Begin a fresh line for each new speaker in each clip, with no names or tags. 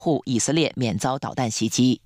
护以色列免遭导弹袭击。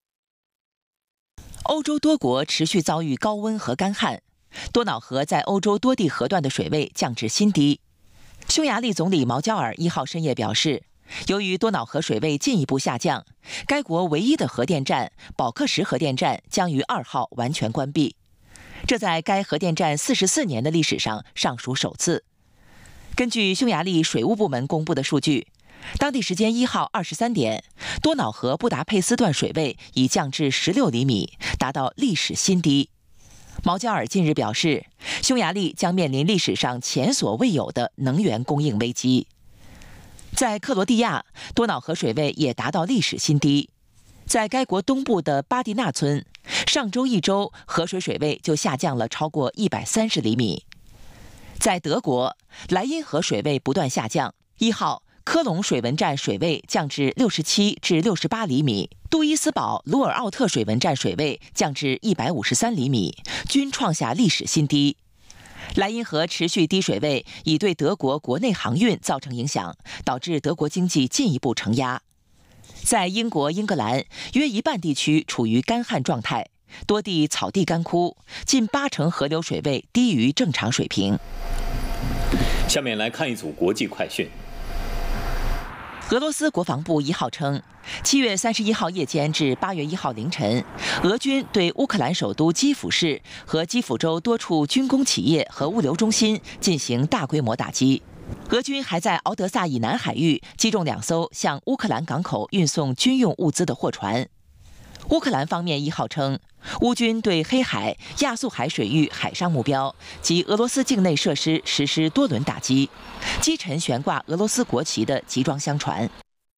欧洲多国持续遭遇高温和干旱，多瑙河在欧洲多地河段的水位降至新低。匈牙利总理毛焦尔1号深夜表示，由于多瑙河水位进一步下降，该国唯一的核电站保克什核电站将于2号完全关闭。这在该核电站44年的历史上尚属首次。根据匈牙利水务部门公布的数据，当地时间1号23点，多瑙河布达佩斯段水位已降至16厘米，达到历史新低。毛焦尔近日表示，匈牙利将面临历史上前所未有的能源供应危机。在克罗地亚，多瑙河水位也达到历史新低。在该国东部的巴蒂纳村，上周1周河水水位就下降了超过130厘米。在德国，莱茵河水位不断下降。1号，科隆水文站水位降至67至68厘米，杜伊斯堡鲁尔奥特水文站水位降至153厘米，均创下历史新低。莱茵河持续低水位已对德国国内航运造成影响，导致德国经济进一步承压。在英国、英格兰，约一半地区处于干旱状态，多地草地干枯，近80%河流水位低于正常水平。
下面来看一组国际快讯。
俄罗斯国防部1号称，7月31号夜间至8月1号凌晨，俄军对乌克兰首都基辅市和基辅州多处军工企业和物流中心进行大规模打击。俄军还在敖德萨以南海域击中2艘向乌克兰港口运送军用物资的货船。乌克兰方面1号称，乌军对黑海、亚速海水域海上目标及俄罗斯境内设施实施多轮打击，击沉悬挂俄罗斯国旗的集装箱船。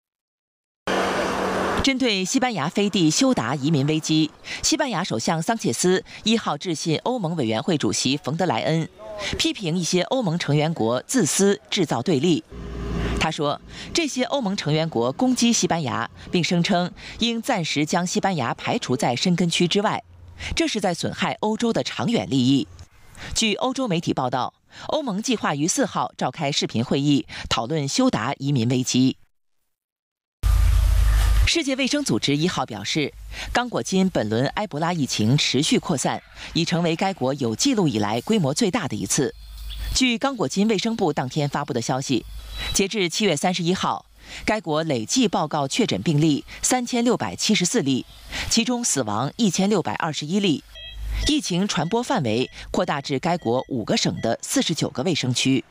针对西班牙飞地休达移民危机，西班牙首相桑切斯1号致信欧盟委员会主席冯德莱恩，批评一些欧盟成员国自私制造对立。他说，这些欧盟成员国攻击西班牙，并声称应暂时将西班牙排除在申根区之外，这是在损害欧洲的长远利益。据欧洲媒体报道，欧盟计划于4号召开视频会议，讨论休达移民危机。世界卫生组织1号表示，刚果金本轮埃博拉疫情持续扩散，已成为该国有记录以来规模最大的一次。据刚果金卫生部当天发布的消息，截至7月31号，该国累计报告确诊病例3674例，其中死亡1621例。疫情传播范围扩大至该国5个省的49个卫生区。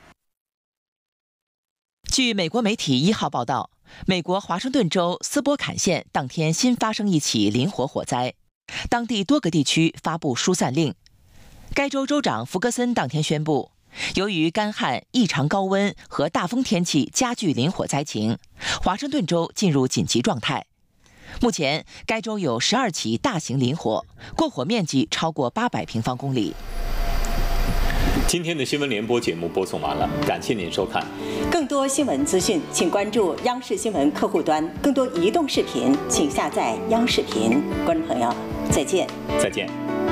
据美国媒体1号报道，美国华盛顿州斯波坎县当天新发生一起林火火灾，当地多个地区发布疏散令。该州州长福格森当天宣布，由于干旱、异常高温和大风天气加剧林火灾情，华盛顿州进入紧急状态。目前，该州有12起大型林火，过火面积超过800平方公里。
今天的新闻联播节目播送完了，感谢您收看。
更多新闻资讯，请关注央视新闻客户端。更多移动视频，请下载央视频。观众朋友，再见。
再见。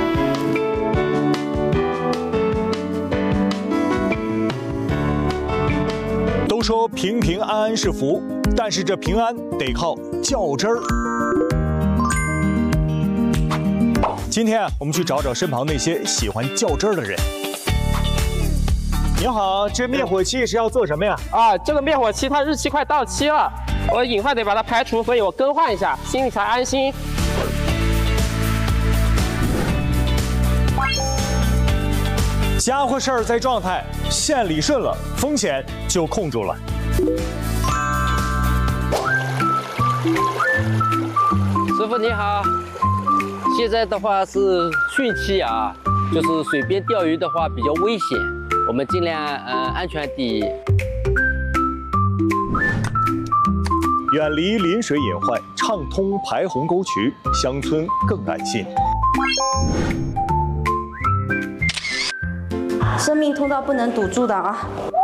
都说平平安安是福，但是这平安得靠较真儿。今天我们去找找身旁那些喜欢较真儿的人。你好，这灭火器是要做什么呀？
这个灭火器它日期快到期了，我尽快得把它排除，所以我更换一下，心里才安心。
家伙事儿在状态，线理顺了，风险就控住了。
师傅你好，现在的话是汛期啊，就是水边钓鱼的话比较危险，我们尽量安全第一。
远离临水隐患，畅通排洪沟渠，乡村更安心。
生命通道不能堵住的啊！